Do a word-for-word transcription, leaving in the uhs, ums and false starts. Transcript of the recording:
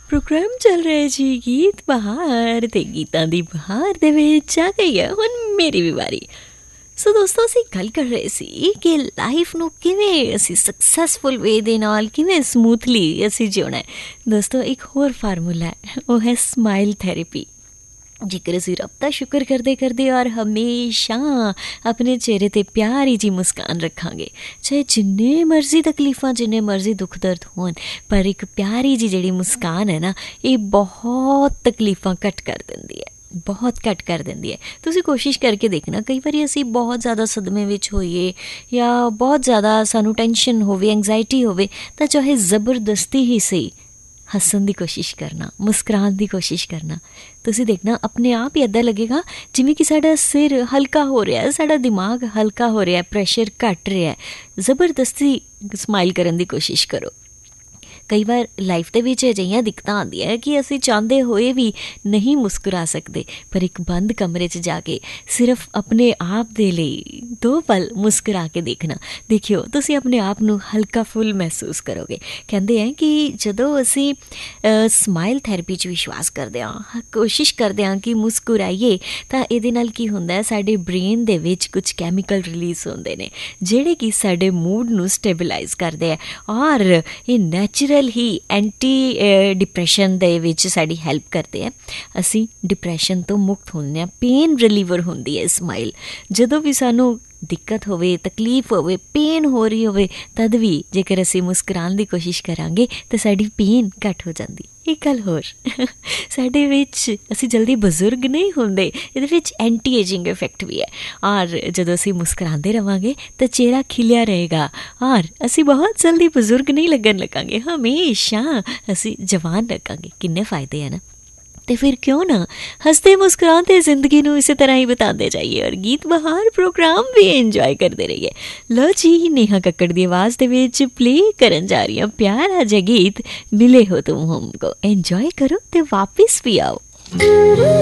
Programme चल रहा है जी गीत बहार ते गीतां दी बहार दे विच आ गई है हुण मेरी भी वारी। सो दोस्तों ਅਸੀਂ ਗੱਲ ਕਰ ਰਹੇ ਸੀ ਕਿ ਲਾਈਫ ਨੂੰ ਕਿਵੇਂ ਅਸੀਂ ਸਕਸੈਸਫੁਲ ਵੇ ਦੇ ਨਾਲ ਕਿਵੇਂ ਸਮੂਥਲੀ ਅਸੀਂ ਜਿਉਣਾ ਹੈ। ਦੋਸਤੋ ਇੱਕ ਹੋਰ ਫਾਰਮੂਲਾ ਹੈ, ਉਹ ਹੈ ਸਮਾਈਲ ਥੈਰੇਪੀ। ਜੇਕਰ ਅਸੀਂ ਰੱਬ ਦਾ ਸ਼ੁਕਰ ਕਰਦੇ ਕਰਦੇ ਔਰ ਹਮੇਸ਼ਾ ਆਪਣੇ ਚਿਹਰੇ 'ਤੇ ਪਿਆਰੀ ਜੀ ਮੁਸਕਾਨ ਰੱਖਾਂਗੇ, ਚਾਹੇ ਜਿੰਨੇ ਮਰਜ਼ੀ ਤਕਲੀਫਾਂ ਜਿੰਨੇ ਮਰਜ਼ੀ ਦੁੱਖ ਦਰਦ ਹੋਣ, ਪਰ ਇੱਕ ਪਿਆਰੀ ਜੀ ਜਿਹੜੀ ਮੁਸਕਾਨ ਹੈ ਨਾ, ਇਹ ਬਹੁਤ ਤਕਲੀਫਾਂ ਘੱਟ ਕਰ ਦਿੰਦੀ ਹੈ, ਬਹੁਤ ਘੱਟ ਕਰ ਦਿੰਦੀ ਹੈ। ਤੁਸੀਂ ਕੋਸ਼ਿਸ਼ ਕਰਕੇ ਦੇਖਣਾ, ਕਈ ਵਾਰੀ ਅਸੀਂ ਬਹੁਤ ਜ਼ਿਆਦਾ ਸਦਮੇ ਵਿੱਚ ਹੋਈਏ ਜਾਂ ਬਹੁਤ ਜ਼ਿਆਦਾ ਸਾਨੂੰ ਟੈਨਸ਼ਨ ਹੋਵੇ, ਐਂਗਜ਼ਾਇਟੀ ਹੋਵੇ, ਤਾਂ ਚਾਹੇ ਜ਼ਬਰਦਸਤੀ ਹੀ ਸਹੀ ਹੱਸਣ ਦੀ ਕੋਸ਼ਿਸ਼ ਕਰਨਾ, ਮੁਸਕਰਾਉਣ ਦੀ ਕੋਸ਼ਿਸ਼ ਕਰਨਾ। ਤੁਸੀਂ ਦੇਖਣਾ ਆਪਣੇ ਆਪ ਹੀ ਇੱਦਾਂ ਲੱਗੇਗਾ ਜਿਵੇਂ ਕਿ ਸਾਡਾ ਸਿਰ ਹਲਕਾ ਹੋ ਰਿਹਾ, ਸਾਡਾ ਦਿਮਾਗ ਹਲਕਾ ਹੋ ਰਿਹਾ, ਪ੍ਰੈਸ਼ਰ ਘੱਟ ਰਿਹਾ। ਜ਼ਬਰਦਸਤੀ ਸਮਾਈਲ ਕਰਨ ਦੀ ਕੋਸ਼ਿਸ਼ ਕਰੋ। ਕਈ ਵਾਰ ਲਾਈਫ ਦੇ ਵਿੱਚ ਅਜਿਹੀਆਂ ਦਿੱਕਤਾਂ ਆਉਂਦੀਆਂ ਕਿ ਅਸੀਂ ਚਾਹੁੰਦੇ ਹੋਏ ਵੀ ਨਹੀਂ ਮੁਸਕਰਾ ਸਕਦੇ, ਪਰ ਇੱਕ ਬੰਦ ਕਮਰੇ 'ਚ ਜਾ ਕੇ ਸਿਰਫ ਆਪਣੇ ਆਪ ਦੇ ਲਈ ਦੋ ਪਲ ਮੁਸਕਰਾ ਕੇ ਦੇਖਣਾ, ਦੇਖਿਓ ਤੁਸੀਂ ਆਪਣੇ ਆਪ ਨੂੰ ਹਲਕਾ ਫੁੱਲ ਮਹਿਸੂਸ ਕਰੋਗੇ। ਕਹਿੰਦੇ ਹੈ ਕਿ ਜਦੋਂ ਅਸੀਂ ਸਮਾਈਲ ਥੈਰੇਪੀ 'ਚ ਵਿਸ਼ਵਾਸ ਕਰਦੇ ਹਾਂ, ਕੋਸ਼ਿਸ਼ ਕਰਦੇ ਹਾਂ ਕਿ ਮੁਸਕਰਾਈਏ, ਤਾਂ ਇਹਦੇ ਨਾਲ ਕੀ ਹੁੰਦਾ ਹੈ, ਸਾਡੇ ਬ੍ਰੇਨ ਦੇ ਵਿੱਚ ਕੁਝ ਕੈਮੀਕਲ ਰਿਲੀਜ਼ ਹੁੰਦੇ ਨੇ ਜਿਹੜੇ ਕਿ ਸਾਡੇ ਮੂਡ ਨੂੰ ਸਟੇਬਲਾਈਜ਼ ਕਰਦੇ ਹੈ ਔਰ ਇਹ ਨੈਚੁਰਲ ਹੀ ਐਂਟੀ ਡਿਪਰੈਸ਼ਨ ਦੇ ਵਿੱਚ ਸਾਡੀ ਹੈਲਪ ਕਰਦੇ ਹੈ। ਅਸੀਂ ਡਿਪਰੈਸ਼ਨ ਤੋਂ ਮੁਕਤ ਹੁੰਦੇ ਹਾਂ, ਪੇਨ ਰਿਲੀਵਰ ਹੁੰਦੀ ਹੈ ਸਮਾਈਲ। ਜਦੋਂ ਵੀ ਸਾਨੂੰ ਦਿੱਕਤ ਹੋਵੇ, ਤਕਲੀਫ ਹੋਵੇ, ਪੇਨ ਹੋ ਰਹੀ ਹੋਵੇ, ਤਦ ਵੀ ਜੇਕਰ ਅਸੀਂ ਮੁਸਕਰਾਉਣ ਦੀ ਕੋਸ਼ਿਸ਼ ਕਰਾਂਗੇ ਤਾਂ ਸਾਡੀ ਪੇਨ ਘੱਟ ਹੋ ਜਾਂਦੀ। ਇੱਕ ਗੱਲ ਹੋਰ, ਸਾਡੇ ਵਿੱਚ ਅਸੀਂ ਜਲਦੀ ਬਜ਼ੁਰਗ ਨਹੀਂ ਹੁੰਦੇ, ਇਹਦੇ ਵਿੱਚ ਐਂਟੀ ਏਜਿੰਗ ਇਫੈਕਟ ਵੀ ਹੈ। ਔਰ ਜਦੋਂ ਅਸੀਂ ਮੁਸਕਰਾਉਂਦੇ ਰਹਾਂਗੇ ਤਾਂ ਚਿਹਰਾ ਖਿਲਿਆ ਰਹੇਗਾ ਔਰ ਅਸੀਂ ਬਹੁਤ ਜਲਦੀ ਬਜ਼ੁਰਗ ਨਹੀਂ ਲੱਗਣ ਲੱਗਾਂਗੇ, ਹਮੇਸ਼ਾ ਅਸੀਂ ਜਵਾਨ ਲੱਗਾਂਗੇ। ਕਿੰਨੇ ਫਾਇਦੇ ਹੈ ਨਾ। तो फिर क्यों ना हंसते मुस्कुराते ज़िंदगी नूं इसी तरह ही बताते जाइए और गीत बहार प्रोग्राम भी इंजॉय करते रहिए। लो जी, नेहा कक्कड़ दी आवाज़ दे विच प्ले करन जा रही हूँ प्यारा जा गीत मिले हो तुम हमको। एंजॉय करो ते वापस भी आओ।